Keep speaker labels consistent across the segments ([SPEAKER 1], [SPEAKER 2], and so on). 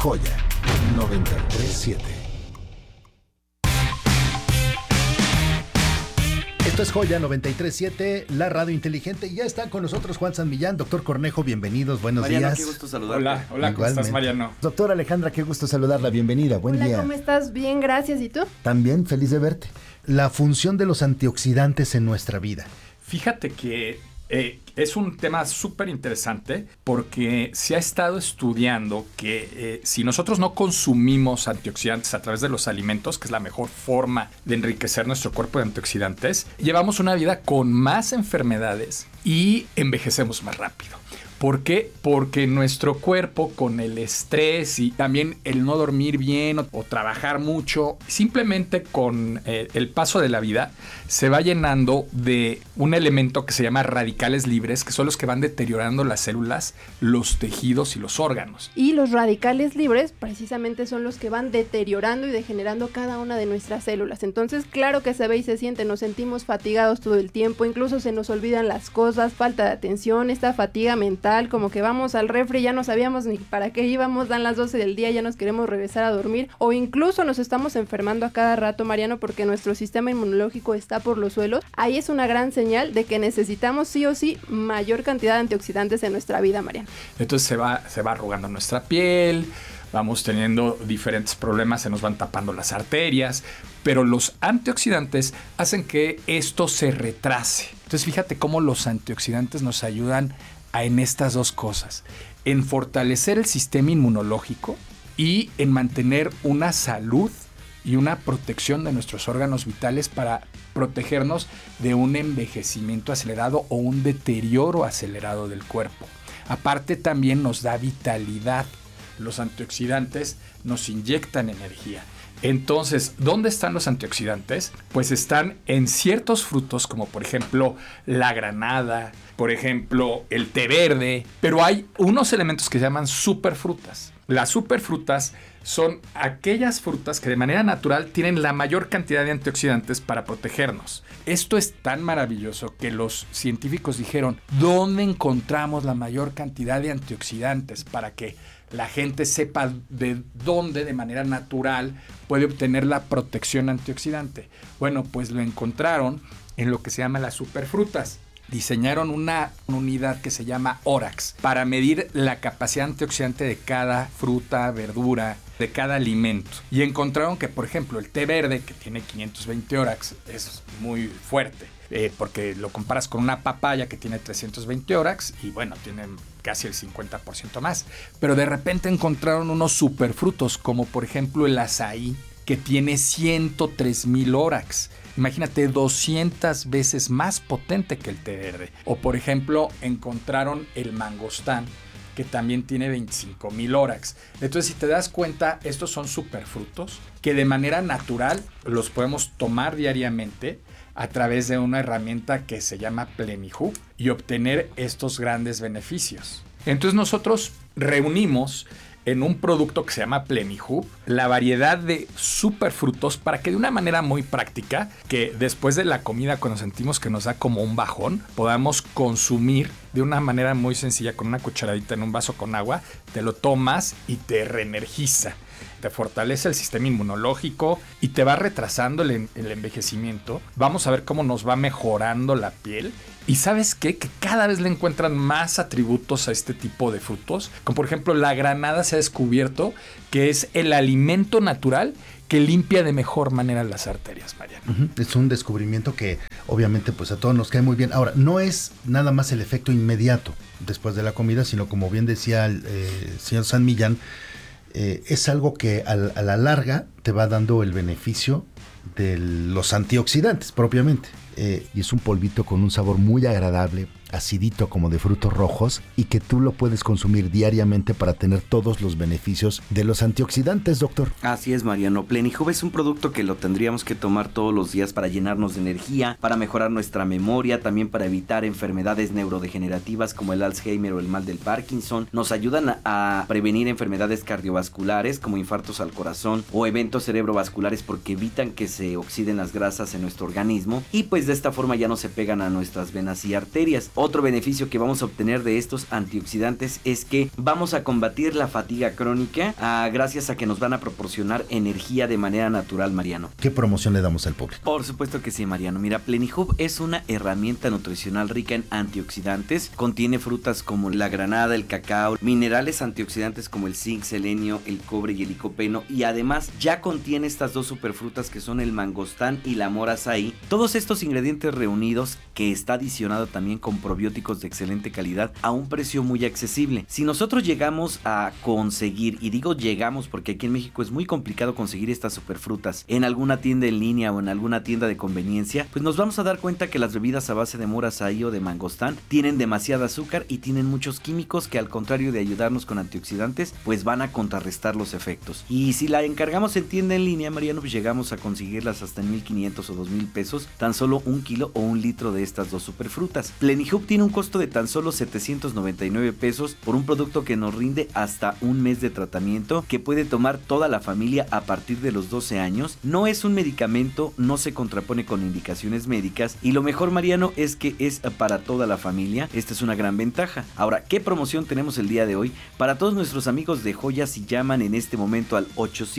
[SPEAKER 1] Joya 93.7. Esto es Joya 93.7, la radio inteligente. Y ya está con nosotros Juan San Millán. Doctor Cornejo, bienvenidos, buenos
[SPEAKER 2] Mariano,
[SPEAKER 1] días.
[SPEAKER 2] Qué gusto saludarte.
[SPEAKER 3] Hola, ¿cómo estás, Mariano?
[SPEAKER 1] Doctora Alejandra, qué gusto saludarla, bienvenida, buen día.
[SPEAKER 4] Hola, ¿cómo estás? Bien, gracias. ¿Y tú?
[SPEAKER 1] También, feliz de verte. La función de los antioxidantes en nuestra vida.
[SPEAKER 3] Fíjate que es un tema súper interesante porque se ha estado estudiando que si nosotros no consumimos antioxidantes a través de los alimentos, que es la mejor forma de enriquecer nuestro cuerpo de antioxidantes, llevamos una vida con más enfermedades y envejecemos más rápido. ¿Por qué? Porque nuestro cuerpo, con el estrés y también el no dormir bien o trabajar mucho, simplemente con el paso de la vida, se va llenando de un elemento que se llama radicales libres, que son los que van deteriorando las células, los tejidos y los órganos.
[SPEAKER 4] Y los radicales libres precisamente son los que van deteriorando y degenerando cada una de nuestras células. Entonces, claro que se ve y se siente, nos sentimos fatigados todo el tiempo, incluso se nos olvidan las cosas, falta de atención, esta fatiga mental, como que vamos al refri, ya no sabíamos ni para qué íbamos, dan las 12 del día, ya nos queremos regresar a dormir, o incluso nos estamos enfermando a cada rato, Mariano, porque nuestro sistema inmunológico está por los suelos. Ahí es una gran señal de que necesitamos sí o sí mayor cantidad de antioxidantes en nuestra vida, Mariano.
[SPEAKER 3] Entonces se va arrugando nuestra piel, vamos teniendo diferentes problemas, se nos van tapando las arterias, pero los antioxidantes hacen que esto se retrase. Entonces fíjate cómo los antioxidantes nos ayudan en estas dos cosas, en fortalecer el sistema inmunológico y en mantener una salud y una protección de nuestros órganos vitales para protegernos de un envejecimiento acelerado o un deterioro acelerado del cuerpo. Aparte también nos da vitalidad. Los antioxidantes nos inyectan energía. Entonces, ¿dónde están los antioxidantes? Pues están en ciertos frutos, como por ejemplo la granada, por ejemplo el té verde, pero hay unos elementos que se llaman superfrutas. Las superfrutas son aquellas frutas que de manera natural tienen la mayor cantidad de antioxidantes para protegernos. Esto es tan maravilloso que los científicos dijeron, ¿dónde encontramos la mayor cantidad de antioxidantes para que la gente sepa de dónde de manera natural puede obtener la protección antioxidante? Bueno, pues lo encontraron en lo que se llama las superfrutas. Diseñaron una unidad que se llama ORAX para medir la capacidad antioxidante de cada fruta, verdura, de cada alimento. Y encontraron que, por ejemplo, el té verde, que tiene 520 ORAX, es muy fuerte. Porque lo comparas con una papaya que tiene 320 ORAX y bueno, tienen casi el 50% más. Pero de repente encontraron unos superfrutos, como por ejemplo el azaí, que tiene 103,000 ORAX. Imagínate, 200 veces más potente que el té verde. O por ejemplo, encontraron el mangostán, que también tiene 25,000 ORAX. Entonces, si te das cuenta, estos son superfrutos que de manera natural los podemos tomar diariamente a través de una herramienta que se llama Plenihub y obtener estos grandes beneficios. Entonces nosotros reunimos en un producto que se llama Plenihub la variedad de superfrutos para que de una manera muy práctica, que después de la comida cuando sentimos que nos da como un bajón, podamos consumir de una manera muy sencilla con una cucharadita en un vaso con agua, te lo tomas y te reenergiza. Te fortalece el sistema inmunológico y te va retrasando el envejecimiento. Vamos a ver cómo nos va mejorando la piel. ¿Y sabes qué? Que cada vez le encuentran más atributos a este tipo de frutos. Como por ejemplo la granada se ha descubierto que es el alimento natural que limpia de mejor manera las arterias, Mariano.
[SPEAKER 1] Es un descubrimiento que obviamente pues a todos nos cae muy bien. Ahora, no es nada más el efecto inmediato después de la comida, sino como bien decía el señor San Millán, es algo que a la larga te va dando el beneficio de los antioxidantes propiamente. Y es un polvito con un sabor muy agradable, acidito como de frutos rojos, y que tú lo puedes consumir diariamente para tener todos los beneficios de los antioxidantes, doctor.
[SPEAKER 2] Así es, Mariano. Plenihub es un producto que lo tendríamos que tomar todos los días para llenarnos de energía, para mejorar nuestra memoria, también para evitar enfermedades neurodegenerativas como el Alzheimer o el mal del Parkinson. Nos ayudan a prevenir enfermedades cardiovasculares como infartos al corazón o eventos cerebrovasculares porque evitan que se oxiden las grasas en nuestro organismo y pues de esta forma ya no se pegan a nuestras venas y arterias. Otro beneficio que vamos a obtener de estos antioxidantes es que vamos a combatir la fatiga crónica gracias a que nos van a proporcionar energía de manera natural, Mariano.
[SPEAKER 1] ¿Qué promoción le damos al público?
[SPEAKER 2] Por supuesto que sí, Mariano. Mira, Plenihub es una herramienta nutricional rica en antioxidantes. Contiene frutas como la granada, el cacao, minerales antioxidantes como el zinc, selenio, el cobre y el licopeno, y además ya contiene estas dos superfrutas que son el mangostán y la mora azaí. Todos estos ingredientes reunidos, que está adicionado también con probióticos de excelente calidad a un precio muy accesible. Si nosotros llegamos a conseguir, y digo llegamos porque aquí en México es muy complicado conseguir estas superfrutas en alguna tienda en línea o en alguna tienda de conveniencia, pues nos vamos a dar cuenta que las bebidas a base de mora azaí o de mangostán tienen demasiada azúcar y tienen muchos químicos que, al contrario de ayudarnos con antioxidantes, pues van a contrarrestar los efectos. Y si la encargamos en tienda en línea, Mariano, pues llegamos a conseguirlas hasta en 1,500 o 2,000 pesos, tan solo 1 kilo o 1 litro de estas dos superfrutas. Plenihub tiene un costo de tan solo 799 pesos por un producto que nos rinde hasta un mes de tratamiento, que puede tomar toda la familia a partir de los 12 años. No es un medicamento, no se contrapone con indicaciones médicas, y lo mejor, Mariano, es que es para toda la familia. Esta es una gran ventaja. Ahora, ¿qué promoción tenemos el día de hoy? Para todos nuestros amigos de Joya, si llaman en este momento al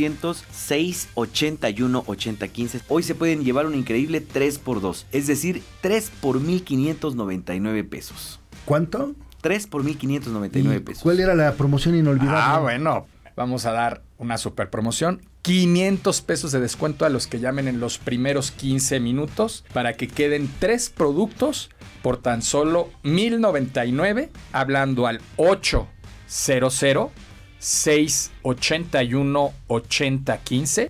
[SPEAKER 2] 800-681-8015, hoy se pueden llevar un increíble 3x2, es decir, 3 por 1,599 pesos.
[SPEAKER 1] ¿Cuánto?
[SPEAKER 2] 3 por 1,599 pesos.
[SPEAKER 1] ¿Cuál era la promoción inolvidable?
[SPEAKER 3] Bueno, vamos a dar una super promoción. 500 pesos de descuento a los que llamen en los primeros 15 minutos para que queden 3 productos por tan solo 1,099, hablando al 800-681-8015,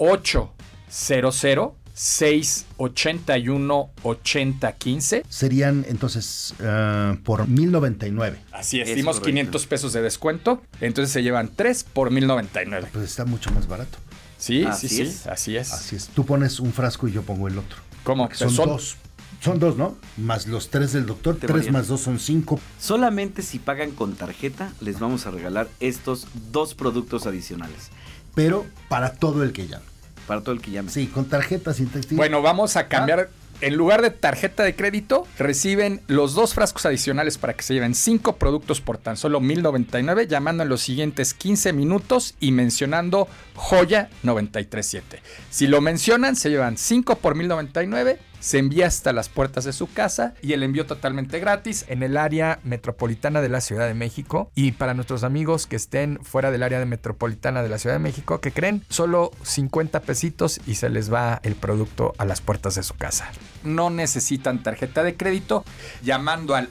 [SPEAKER 3] 800-681-8015.
[SPEAKER 1] Serían entonces por 1,099.
[SPEAKER 3] Así es, dimos 500 pesos de descuento, entonces se llevan 3 por 1,099.
[SPEAKER 1] Pues está mucho más barato.
[SPEAKER 3] Sí,
[SPEAKER 2] Así
[SPEAKER 3] sí,
[SPEAKER 2] es.
[SPEAKER 3] así es.
[SPEAKER 1] Así es. Tú pones un frasco y yo pongo el otro.
[SPEAKER 3] ¿Cómo?
[SPEAKER 1] Son dos. Son dos, ¿no? Más los 3 del doctor. 3 más 2 son 5.
[SPEAKER 2] Solamente si pagan con tarjeta les vamos a regalar estos 2 productos adicionales.
[SPEAKER 1] Pero para todo el que llame.
[SPEAKER 2] Para todo el que llame.
[SPEAKER 1] Sí, con tarjeta, sin textil.
[SPEAKER 3] Bueno, vamos a cambiar. En lugar de tarjeta de crédito, reciben los 2 frascos adicionales para que se lleven 5 productos por tan solo 1,099, llamando en los siguientes 15 minutos y mencionando Joya 937. Si lo mencionan, se llevan 5 por 1,099, se envía hasta las puertas de su casa y el envío totalmente gratis en el área metropolitana de la Ciudad de México. Y para nuestros amigos que estén fuera del área metropolitana de la Ciudad de México, ¿qué creen? Solo 50 pesitos y se les va el producto a las puertas de su casa. No necesitan tarjeta de crédito, llamando al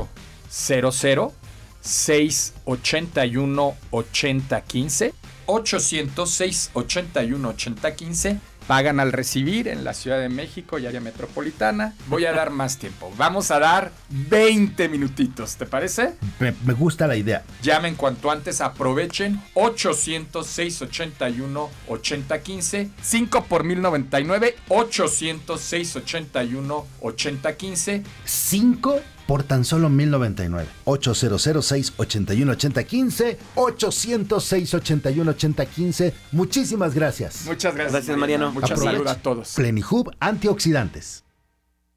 [SPEAKER 3] 800-681-8015, 800-681-8015. Pagan al recibir en la Ciudad de México y área metropolitana. Voy a dar más tiempo. Vamos a dar 20 minutitos, ¿te parece?
[SPEAKER 1] Me gusta la idea.
[SPEAKER 3] Llamen cuanto antes, aprovechen. 800-681-8015. 5 por 1,099. 800-681-8015.
[SPEAKER 1] 5 por tan solo 1,099. 800-681-8015. 800-681-8015. Muchísimas gracias.
[SPEAKER 3] Muchas gracias.
[SPEAKER 2] Gracias, Mariano.
[SPEAKER 3] Muchas
[SPEAKER 1] Aprovecha.
[SPEAKER 3] saludos a todos.
[SPEAKER 1] Plenihub Antioxidantes.